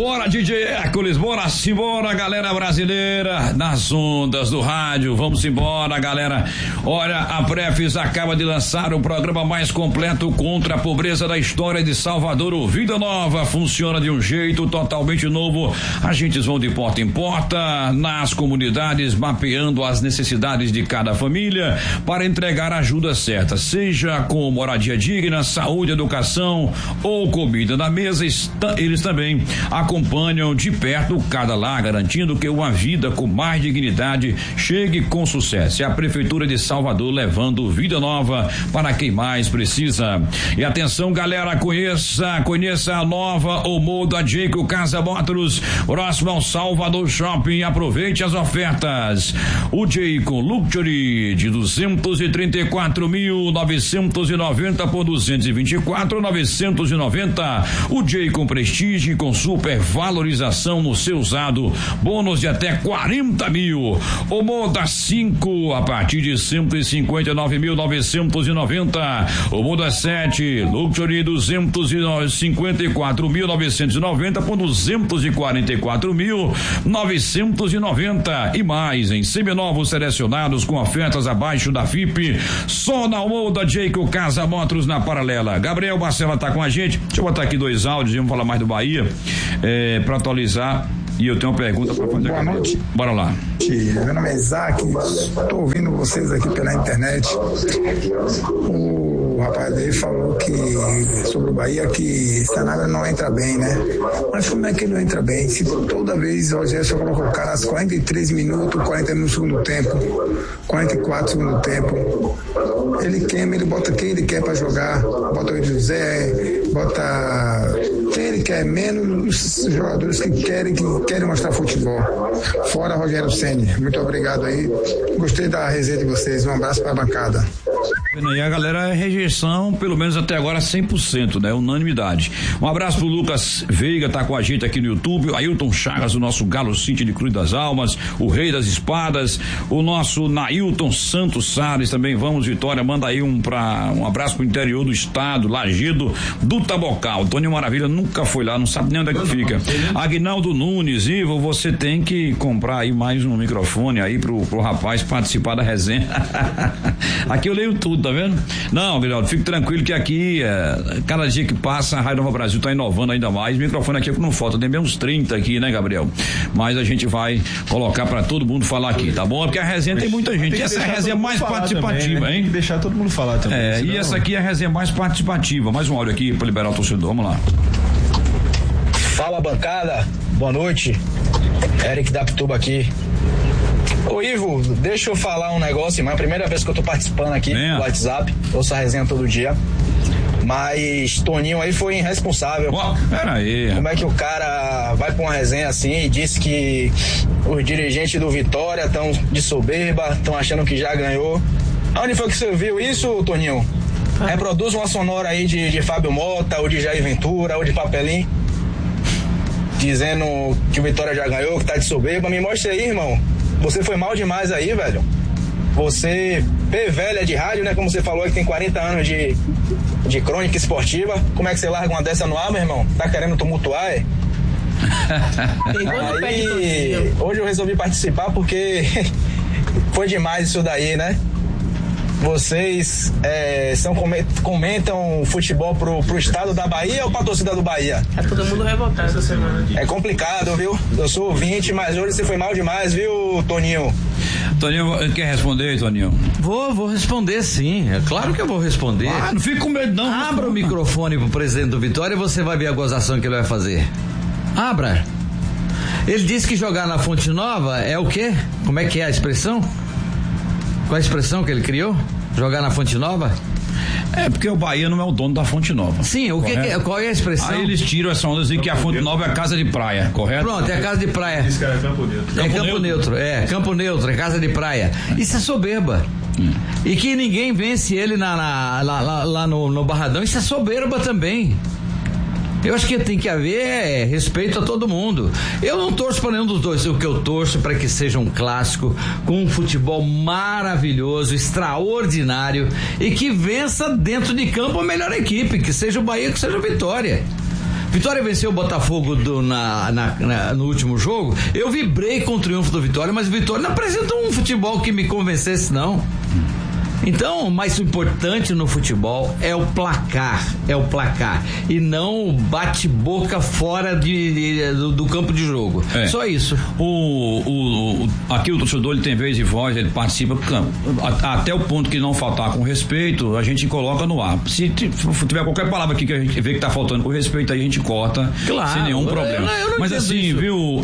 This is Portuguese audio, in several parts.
Bora, DJ Hércules, bora simbora, galera brasileira, nas ondas do rádio, vamos embora, galera. Olha, a Prefis acaba de lançar o programa mais completo contra a pobreza da história de Salvador, o Vida Nova. Funciona de um jeito totalmente novo. Agentes vão de porta em porta, nas comunidades, mapeando as necessidades de cada família para entregar a ajuda certa, seja com moradia digna, saúde, educação ou comida na mesa. Eles também acompanham de perto cada lar, garantindo que uma vida com mais dignidade chegue com sucesso. É a Prefeitura de Salvador levando vida nova para quem mais precisa. E atenção, galera, conheça a nova Omo da Jayco Casa Motors, próximo ao Salvador Shopping. Aproveite as ofertas. O Jayco Luxury de 234.990 por 224.990. O Jayco Prestige com super valorização no seu usado, bônus de até 40 mil. O Moda 5 a partir de 159.990. O Moda 7 Luxury 254.990 por 244.990 e mais em seminovos selecionados com ofertas abaixo da FIP. Só na Moda Jayco Casa Motors na Paralela. Gabriel Marcela tá com a gente. Deixa eu botar aqui 2 áudios e vamos falar mais do Bahia. Para atualizar, e eu tenho uma pergunta para fazer. Boa noite. Bora lá. Meu nome é Isaac, estou ouvindo vocês aqui pela internet. O rapaz aí falou que sobre o Bahia que Sanabria não entra bem, né? Mas como é que ele não entra bem? Se toda vez o Rogério só colocou o cara às 43 minutos, 40 minutos no segundo tempo, 44 no segundo tempo, ele queima, ele bota quem ele quer para jogar, bota o José, bota quem ele quer, menos os jogadores que querem mostrar futebol. Fora Rogério Ceni. Muito obrigado aí. Gostei da resenha de vocês. Um abraço para a bancada. E a galera, rejeição, pelo menos até agora 100%, né? Unanimidade. Um abraço pro Lucas Veiga, tá com a gente aqui no YouTube, Ailton Chagas, o nosso Galo City de Cruz das Almas, o Rei das Espadas, o nosso Nailton Santos Salles, também vamos, Vitória, manda aí um abraço pro interior do estado, Lagedo do Tabocal. Tony Maravilha nunca foi lá, não sabe nem onde é que fica. Aguinaldo Nunes, Ivo, você tem que comprar aí mais um microfone aí pro rapaz participar da resenha. Aqui eu leio tudo, tá vendo? Não, Guilherme, fique tranquilo que aqui, cada dia que passa, a Rádio Nova Brasil tá inovando ainda mais. Microfone aqui não falta, tem bem uns 30 aqui, né, Gabriel? Mas a gente vai colocar pra todo mundo falar aqui, tá bom? Porque a resenha tem muita gente. E essa é a resenha mais participativa, também, né? hein? Tem que deixar todo mundo falar também. Senão... E essa aqui é a resenha mais participativa. Mais um áudio aqui pra liberar o torcedor, vamos lá. Fala, bancada, boa noite. Eric da Pituba aqui. Ô Ivo, deixa eu falar um negócio, mas é a primeira vez que eu tô participando aqui do WhatsApp, ouço a resenha todo dia, mas Toninho aí foi irresponsável. Pera aí. Como é que o cara vai pra uma resenha assim e diz que os dirigentes do Vitória estão de soberba, estão achando que já ganhou? Onde foi que você viu isso, Toninho? Reproduz uma sonora aí de Fábio Mota, ou de Jair Ventura, ou de Papelim, dizendo que o Vitória já ganhou, que tá de soberba. Me mostra aí, irmão. Você foi mal demais aí, velho. Você, velha de rádio, né? Como você falou que tem 40 anos de crônica esportiva. Como é que você larga uma dessa no ar, meu irmão? Tá querendo tumultuar, é? Aí, hoje eu resolvi participar porque foi demais isso daí, né? Vocês comentam futebol pro estado da Bahia ou pra torcida do Bahia? É todo mundo revoltado essa semana. É complicado, viu? Eu sou ouvinte, mas hoje você foi mal demais, viu, Toninho? Toninho, quer responder, Toninho? Vou responder sim, é claro que eu vou responder. Não fica com medo não. Abra o microfone pro presidente do Vitória e você vai ver a gozação que ele vai fazer. Abra. Ele disse que jogar na Fonte Nova é o quê? Como é que é a expressão? Qual a expressão que ele criou? Jogar na Fonte Nova? É porque o Bahia não é o dono da Fonte Nova. Sim, qual é a expressão? Aí eles tiram essa onda assim que a Fonte Nova é a casa de praia, correto? Pronto, é a casa de praia. Isso, cara, é Campo Neutro. É Campo Neutro, Campo Neutro, é casa de praia. Isso é soberba. E que ninguém vence ele lá no Barradão, isso é soberba também. Eu acho que tem que haver respeito a todo mundo. Eu não torço para nenhum dos dois. O que eu torço para que seja um clássico com um futebol maravilhoso, extraordinário e que vença dentro de campo a melhor equipe, que seja o Bahia, que seja o Vitória. Vitória venceu o Botafogo no último jogo. Eu vibrei com o triunfo do Vitória, mas o Vitória não apresentou um futebol que me convencesse, não. Então, o mais importante no futebol é o placar, e não o bate-boca fora do campo de jogo. Só isso. Aqui o torcedor, ele tem vez e voz, ele participa do campo. Até o ponto que não faltar com respeito, a gente coloca no ar. Se tiver qualquer palavra aqui que a gente vê que tá faltando com respeito, aí a gente corta, claro, sem nenhum problema. Eu mas assim, isso. Viu,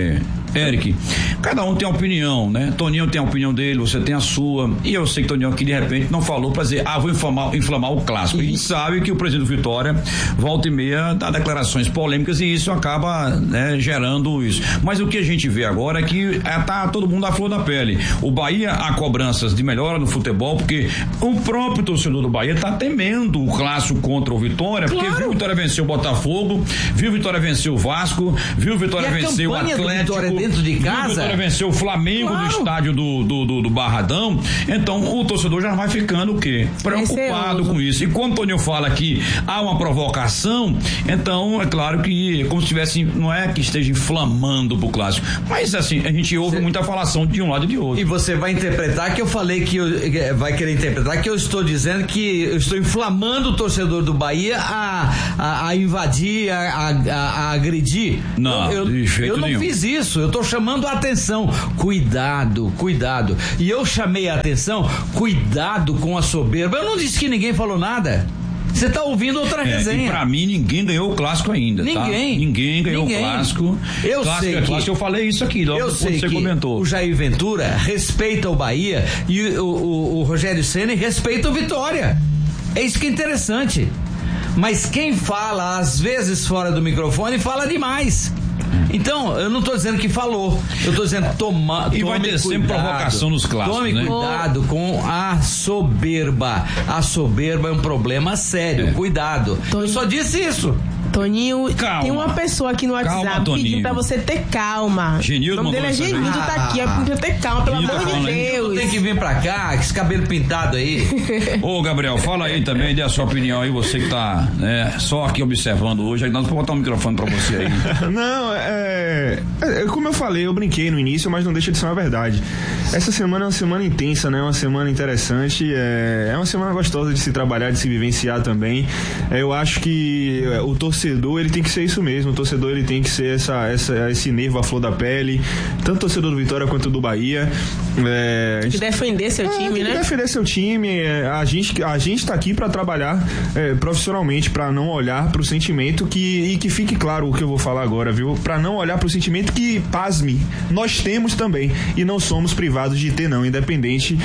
Eric, cada um tem uma opinião, né? Toninho tem a opinião dele, você tem a sua, e eu sei que Toninho aqui de repente não falou pra dizer, vou inflamar o clássico. A gente sabe que o presidente do Vitória volta e meia dá declarações polêmicas e isso acaba, né, gerando isso. Mas o que a gente vê agora é que tá todo mundo à flor da pele. O Bahia há cobranças de melhora no futebol, porque o próprio torcedor do Bahia tá temendo o clássico contra o Vitória, porque viu o Vitória vencer o Botafogo, viu o Vitória vencer o Vasco, viu o Vitória vencer o Atlético, dentro de casa. Vitória venceu o Flamengo no estádio do Barradão. Então o torcedor já vai ficando o quê? Preocupado com isso. E quando o Toninho fala que há uma provocação, então é claro que como se tivesse, não é que esteja inflamando pro clássico, mas assim, a gente ouve muita falação de um lado e de outro. E você vai interpretar que eu falei vai querer interpretar que eu estou dizendo que eu estou inflamando o torcedor do Bahia a invadir, a agredir. Não, eu não fiz isso. Eu tô chamando a atenção, cuidado. E eu chamei a atenção, cuidado com a soberba. Eu não disse que ninguém falou nada. Você tá ouvindo outra resenha. E pra mim ninguém ganhou o clássico ainda. Ninguém ganhou o clássico. Eu sei que eu falei isso aqui logo quando você comentou. O Jair Ventura respeita o Bahia e o Rogério Ceni respeita o Vitória. É isso que é interessante. Mas quem fala às vezes fora do microfone fala demais. Então, eu não estou dizendo que falou, eu estou dizendo e vai ter sempre provocação nos clássicos, tome cuidado com a soberba. A soberba é um problema sério, cuidado. Eu só disse isso. Toninho, calma. Tem uma pessoa aqui no WhatsApp pedindo pra você ter calma. Genildo, o nome dele é Genildo, tá aqui, é pra ter calma, pelo amor de Deus. Tem que vir pra cá, com esse cabelo pintado aí. Ô, Gabriel, fala aí também, dê a sua opinião aí, você que tá, né, só aqui observando hoje, aí nós vamos botar um microfone pra você aí. Não, como eu falei, eu brinquei no início, mas não deixa de ser uma verdade. Essa semana é uma semana intensa, né, uma semana interessante, é uma semana gostosa de se trabalhar, de se vivenciar também. Eu acho que o torcedor, ele tem que ser isso mesmo. O torcedor, ele tem que ser esse nervo à flor da pele, tanto o torcedor do Vitória quanto do Bahia. Tem que defender seu time, né? Defender seu time. A gente tá aqui para trabalhar profissionalmente, para não olhar pro sentimento e que fique claro o que eu vou falar agora, viu? Para não olhar pro sentimento que, pasme, nós temos também e não somos privados de ter, não, independente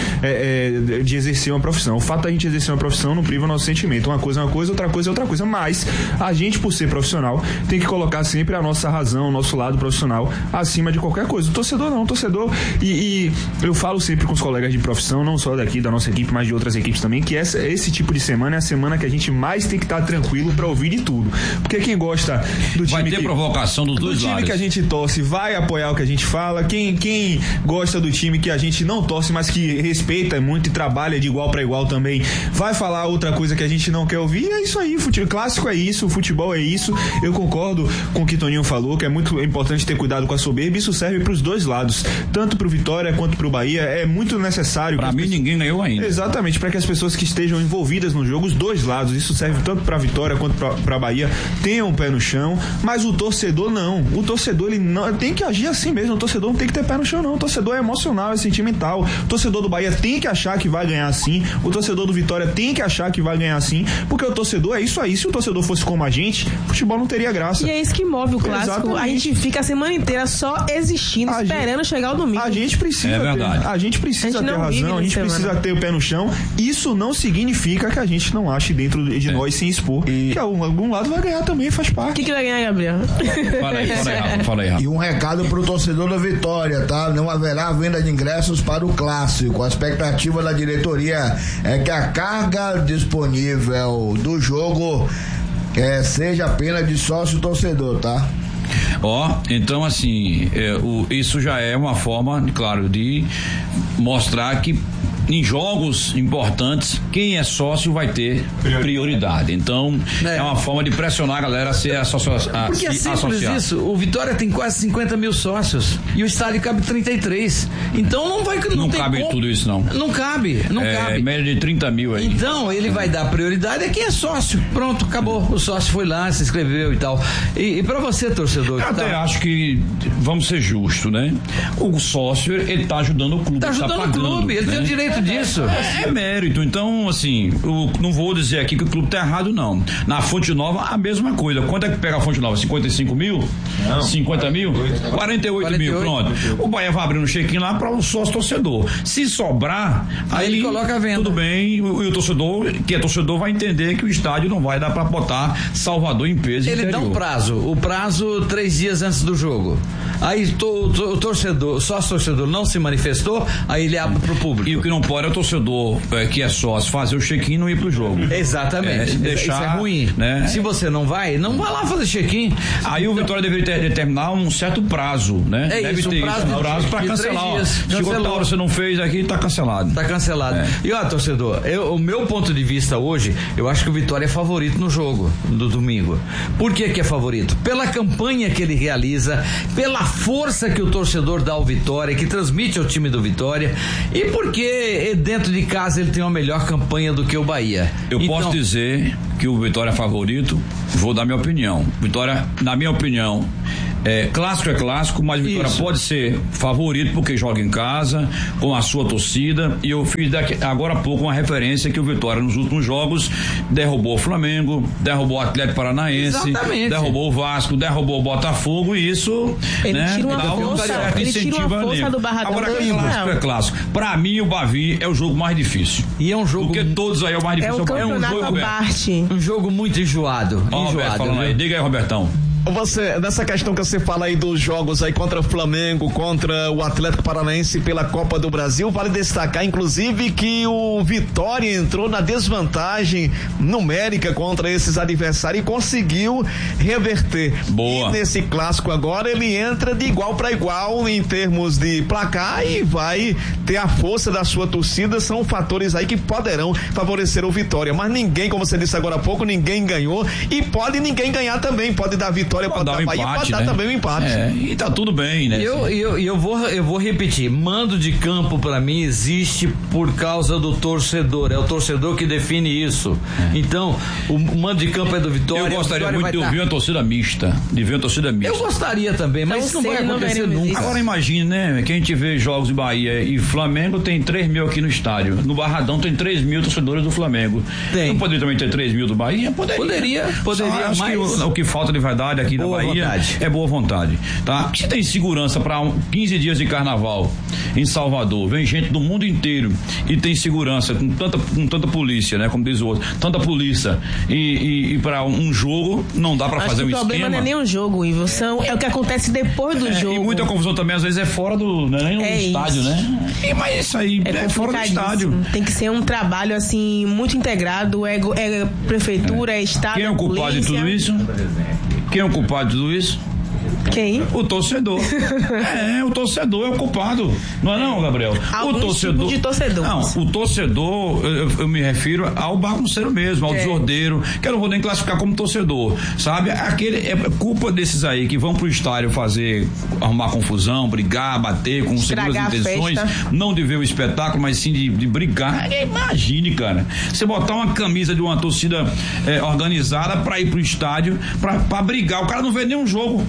de exercer uma profissão. O fato da gente exercer uma profissão não priva o nosso sentimento. Uma coisa é uma coisa, outra coisa é outra coisa, mas a gente, por ser profissional, tem que colocar sempre a nossa razão, o nosso lado profissional acima de qualquer coisa. O torcedor não, o torcedor, e eu falo sempre com os colegas de profissão, não só daqui da nossa equipe, mas de outras equipes também, que esse tipo de semana é a semana que a gente mais tem que estar tranquilo pra ouvir de tudo. Porque quem gosta do time, vai ter provocação dos dois lados. Do time que a gente torce vai apoiar o que a gente fala. Quem gosta do time que a gente não torce, mas que respeita muito e trabalha de igual pra igual também, vai falar outra coisa que a gente não quer ouvir. É isso aí, futebol clássico é isso, futebol é isso. Eu concordo com o que Toninho falou, que é muito importante ter cuidado com a soberba. Isso serve pros dois lados, tanto pro Vitória quanto pro Bahia. É muito necessário. Pra mim, ninguém ganhou ainda. Exatamente, para que as pessoas que estejam envolvidas no jogo, os dois lados, isso serve tanto pra Vitória quanto pra Bahia, tenham o pé no chão. Mas o torcedor não. O torcedor, ele não tem que agir assim mesmo. O torcedor não tem que ter pé no chão, não. O torcedor é emocional, é sentimental. O torcedor do Bahia tem que achar que vai ganhar assim. O torcedor do Vitória tem que achar que vai ganhar assim, porque o torcedor é isso aí. Se o torcedor fosse como a gente, o futebol não teria graça. E é isso que move o clássico. Exatamente. A gente fica a semana inteira só existindo, esperando chegar o domingo. A gente precisa ter razão, a gente precisa ter o pé no chão. Isso não significa que a gente não ache dentro de nós sem expor, que algum lado vai ganhar também, faz parte. O que vai ganhar, Gabriel? Fala aí, Rafa. E um recado pro torcedor da Vitória, tá? Não haverá venda de ingressos para o clássico. A expectativa da diretoria é que a carga disponível do jogo seja apenas de sócio torcedor, tá? Então assim, isso já é uma forma, claro, de mostrar que em jogos importantes, quem é sócio vai ter prioridade. Então, é uma forma de pressionar a galera a se associar. Porque é simples isso. O Vitória tem quase 50 mil sócios e o estádio cabe 33. Então não cabe tudo isso, não. Não cabe. Média de 30 mil aí. Então, ele vai dar prioridade a quem é sócio. Pronto, acabou. O sócio foi lá, se inscreveu e tal. E pra você, torcedor? Eu até acho que vamos ser justos, né? O sócio, ele tá ajudando o clube. Tá ajudando o clube, ele tem o direito disso. É mérito. Então, assim, eu não vou dizer aqui que o clube tá errado, não. Na Fonte Nova, a mesma coisa. Quanto é que pega a Fonte Nova? 55 mil? Não. 50 mil? 48 mil, pronto. O Bahia vai abrir um check-in lá para o sócio torcedor. Se sobrar, aí ele coloca a venda. Tudo bem, e o torcedor, que é torcedor, vai entender que o estádio não vai dar para botar Salvador em peso. Ele dá um prazo. O prazo 3 dias antes do jogo. Aí o torcedor, o sócio torcedor não se manifestou, aí ele abre pro público. E o que não pode é o torcedor que é sócio fazer o check-in e não ir pro jogo. Exatamente. Deixar, isso é ruim. Né? Se você não vai lá fazer check-in. Aí o Vitória deveria determinar um certo prazo, né? Deve ter um prazo para cancelar. Chegou tal hora, você não fez aqui, tá cancelado. Tá cancelado. E ó, torcedor, o meu ponto de vista hoje, eu acho que o Vitória é favorito no jogo do domingo. Por que é favorito? Pela campanha que ele realiza, pela força que o torcedor dá ao Vitória, que transmite ao time do Vitória, e porque dentro de casa ele tem uma melhor campanha do que o Bahia. Eu posso dizer que o Vitória é favorito, vou dar minha opinião. Vitória, na minha opinião, clássico é clássico, mas Vitória pode ser favorito porque joga em casa, com a sua torcida, e eu fiz agora há pouco uma referência que o Vitória nos últimos jogos derrubou o Flamengo, derrubou o Atlético Paranaense, derrubou o Vasco, derrubou o Botafogo, e isso ele tira uma força do Barradão. Agora clássico é clássico. Pra mim o Bavi é o jogo mais difícil. E é um jogo porque todos aí é o mais difícil. Um jogo muito enjoado. Roberto, falando aí. Diga aí, Robertão. Nessa questão que você fala aí dos jogos aí contra o Flamengo, contra o Atlético Paranaense pela Copa do Brasil, vale destacar inclusive que o Vitória entrou na desvantagem numérica contra esses adversários e conseguiu reverter. Boa. E nesse clássico agora ele entra de igual para igual em termos de placar e vai ter a força da sua torcida, são fatores aí que poderão favorecer o Vitória, mas ninguém, como você disse agora há pouco, ninguém ganhou e pode ninguém ganhar também, pode dar vitória para dar Bahia, pode dar também um empate. E tá tudo bem, né? Eu vou repetir, mando de campo para mim existe por causa do torcedor, é o torcedor que define isso. Então, o mando de campo é do Vitória. Eu gostaria muito de ouvir uma torcida mista, Eu gostaria também, mas isso não vai acontecer nunca. Agora imagine, né, que a gente vê jogos de Bahia e Flamengo tem 3 mil aqui no estádio, no Barradão tem 3 mil torcedores do Flamengo. Não poderia também ter 3 mil do Bahia? Poderia, mas o que falta de verdade aqui na Bahia é boa vontade, tá? Se tem segurança para 15 dias de carnaval em Salvador, vem gente do mundo inteiro e tem segurança com tanta polícia, né? Como diz o outro, tanta polícia e para um jogo não dá para fazer um esquema. O problema não é nem um jogo, Ivo, é o que acontece depois do jogo. E muita confusão também às vezes é fora do, não é nem no estádio, né? Mas isso aí é fora do estádio. Tem que ser um trabalho assim muito integrado, é prefeitura, é estado, quem é o culpado de tudo isso? Quem é o culpado de tudo isso? Quem? O torcedor. O torcedor é o culpado. Não é não, Gabriel? O torcedor. Tipo de torcedor. Não, o torcedor, eu me refiro ao bagunceiro mesmo, ao desordeiro, que eu não vou nem classificar como torcedor, sabe? É culpa desses aí que vão pro estádio arrumar confusão, brigar, bater com segundas intenções, não de ver o espetáculo, mas sim de brigar. Imagine, cara, você botar uma camisa de uma torcida organizada pra ir pro estádio pra brigar, o cara não vê nenhum jogo.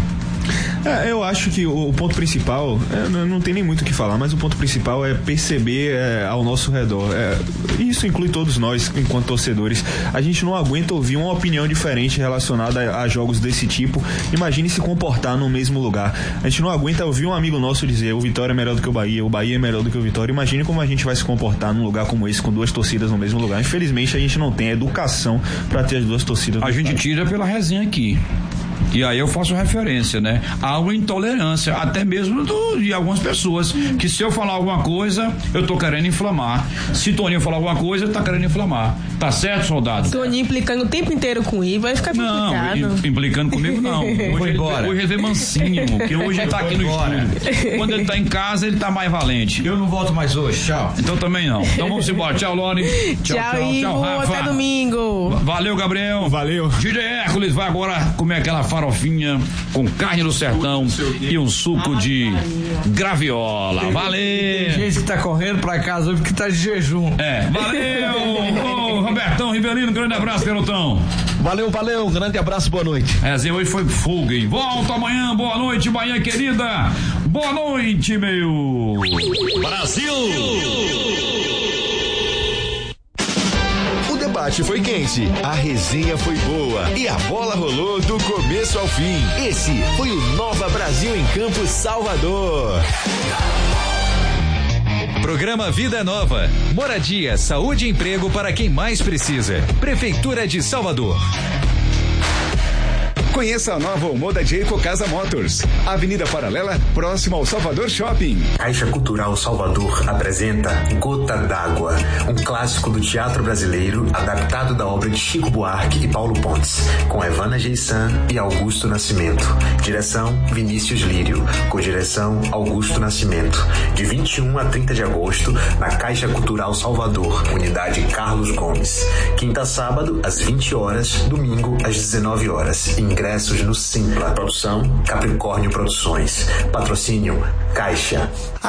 Eu acho que o ponto principal, não tem nem muito o que falar, mas o ponto principal é perceber ao nosso redor. Isso inclui todos nós, enquanto torcedores. A gente não aguenta ouvir uma opinião diferente relacionada a jogos desse tipo. Imagine se comportar no mesmo lugar. A gente não aguenta ouvir um amigo nosso dizer o Vitória é melhor do que o Bahia é melhor do que o Vitória. Imagine como a gente vai se comportar num lugar como esse, com 2 torcidas no mesmo lugar. Infelizmente, a gente não tem educação para ter as 2 torcidas. A gente tira pela resenha aqui. E aí eu faço referência, né? Há uma intolerância, até mesmo de algumas pessoas, que se eu falar alguma coisa, eu tô querendo inflamar. Se Toninho falar alguma coisa, ele tá querendo inflamar. Tá certo, soldado? Toninho implicando o tempo inteiro com ele, vai ficar complicado. Não, implicando comigo não. Hoje ele veio mansinho, que hoje ele tá aqui no estúdio. Quando ele tá em casa, ele tá mais valente. Eu não volto mais hoje, tchau. Então também não. Então vamos embora. Tchau, Lore. Tchau, Rafa. Até domingo. Valeu, Gabriel. Valeu. DJ Hércules vai agora comer aquela farofinha com carne do sertão e um suco de graviola. Valeu. Tem gente que tá correndo pra casa hoje porque tá de jejum. Valeu. Ô, Robertão Rivelino, grande abraço, garotão. Valeu, grande abraço, boa noite. Hoje foi fuga, hein? Volta amanhã, boa noite, Bahia querida. Boa noite, meu Brasil. O debate foi quente, a resenha foi boa e a bola rolou do começo ao fim. Esse foi o Nova Brasil em Campo Salvador. Programa Vida Nova. Moradia, saúde e emprego para quem mais precisa. Prefeitura de Salvador. Conheça a nova Omoda de Ecocasa Motors, Avenida Paralela, próximo ao Salvador Shopping. Caixa Cultural Salvador apresenta Gota d'Água, um clássico do teatro brasileiro adaptado da obra de Chico Buarque e Paulo Pontes, com Evana Geissan e Augusto Nascimento. Direção Vinícius Lírio, co-direção Augusto Nascimento. De 21 a 30 de agosto, na Caixa Cultural Salvador, unidade Carlos Gomes. Quinta a sábado, às 20 horas, domingo, às 19 horas. Ingressos no Simpla. Produção Capricórnio Produções. Patrocínio Caixa.